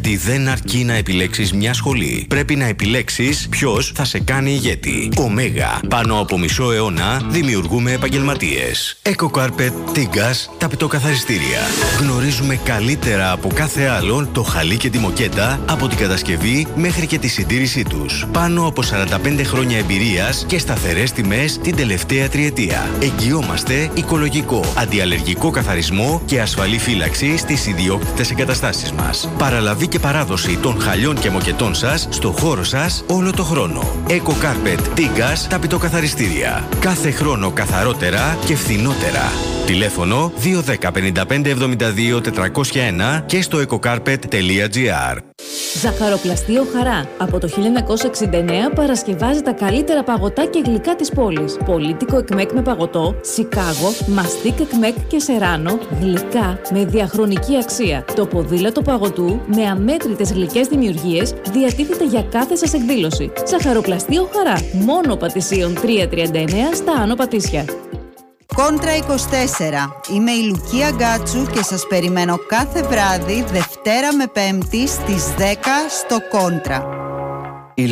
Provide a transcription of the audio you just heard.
Γιατί δεν αρκεί να επιλέξεις μια σχολή. Πρέπει να επιλέξεις ποιος θα σε κάνει ηγέτη. Ωμέγα. Πάνω από μισό αιώνα δημιουργούμε επαγγελματίες. EcoCarpet, Τίγκας, ταπητοκαθαριστήρια. Γνωρίζουμε καλύτερα από κάθε άλλον το χαλί και τη μοκέτα, από την κατασκευή μέχρι και τη συντήρησή τους. Πάνω από 45 χρόνια εμπειρίας και σταθερές τιμές την τελευταία τριετία. Εγγυόμαστε οικολογικό, αντιαλλεργικό καθαρισμό και ασφαλή φύλαξη στις ιδιόκτητες εγκαταστάσεις μας. Παραλαβή και παράδοση των χαλιών και μοκετών σας στο χώρο σας όλο το χρόνο. EcoCarpet, Τίγκας, ταπητοκαθαριστήρια. Κάθε χρόνο καθαρότερα και φθηνότερα. Τηλέφωνο 210 55 72 401 και στο ecocarpet.gr. Ζαχαροπλαστείο Χαρά. Από το 1969 παρασκευάζει τα καλύτερα παγωτά και γλυκά της πόλης. Πολίτικο εκμέκ με παγωτό, Σικάγο, μαστίκ εκμέκ και σεράνο, γλυκά με διαχρονική αξία. Το ποδήλατο παγωτού με αμέτρητες γλυκές δημιουργίες διατίθεται για κάθε σας εκδήλωση. Ζαχαροπλαστείο Χαρά. Μόνο Πατησίων 339 στα Άνω Πατήσια. Κόντρα 24. Είμαι η Λουκία Γκάτσου και σας περιμένω κάθε βράδυ Δευτέρα με Πέμπτη στις 10 στο Κόντρα.